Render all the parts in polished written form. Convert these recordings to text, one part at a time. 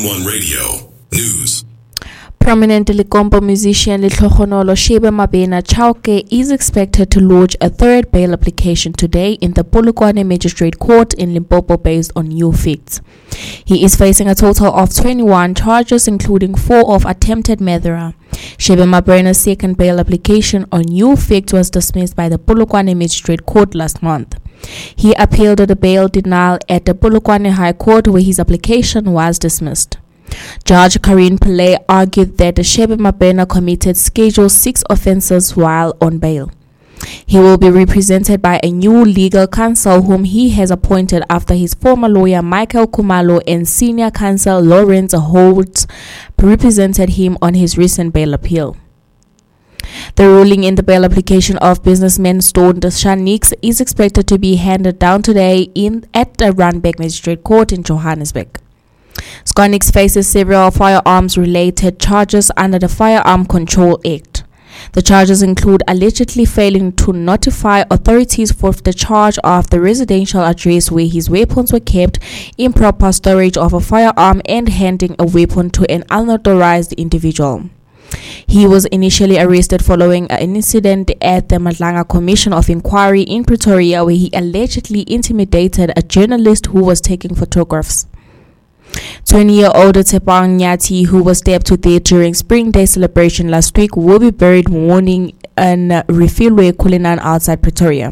011 Radio News. Prominent Likompo musician Litlogonolo Shebe Mabena Chauke is expected to launch a third bail application today in the Polokwane Magistrate Court in Limpopo based on new facts. He is facing a total of 21 charges, including 4 of attempted murder. Shebe Mabena's second bail application on new facts was dismissed by the Polokwane Magistrate Court last month. He appealed the bail denial at the Polokwane High Court, where his application was dismissed. Judge Karin Pillay argued that Shebe Mabena committed Schedule 6 offences while on bail. He will be represented by a new legal counsel whom he has appointed after his former lawyer Michael Kumalo and senior counsel Lawrence Holtz represented him on his recent bail appeal. The ruling in the bail application of businessman Stone Shanix is expected to be handed down today at the Randburg Magistrate Court in Johannesburg. Skonix faces several firearms-related charges under the Firearm Control Act. The charges include allegedly failing to notify authorities for the charge of the residential address where his weapons were kept, improper storage of a firearm, and handing a weapon to an unauthorized individual. He was initially arrested following an incident at the Madlanga Commission of Inquiry in Pretoria, where he allegedly intimidated a journalist who was taking photographs. 20-year-old Tshepang Nyati, who was stabbed to death during Spring Day celebration last week, will be buried morning in Refilwe Kulinan outside Pretoria.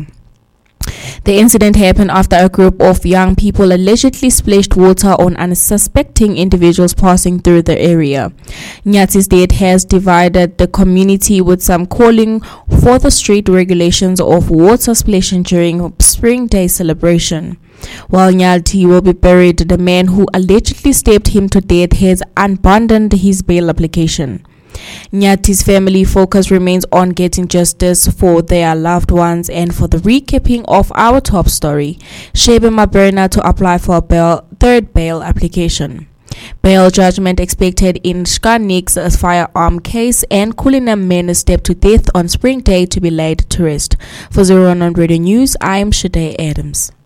The incident happened after a group of young people allegedly splashed water on unsuspecting individuals passing through the area. Nyati's death has divided the community, with some calling for the strict regulations of water splashing during Spring Day celebration. While Nyati will be buried, the man who allegedly stabbed him to death has abandoned his bail application. Nyati's family focus remains on getting justice for their loved ones. And for the recapping of our top story, Shebe Mabena to apply for a third bail application. Bail judgment expected in Skonix's firearm case, and Cullinan men stabbed to death on Spring Day to be laid to rest. For 011 Radio News, I am Shade Adams.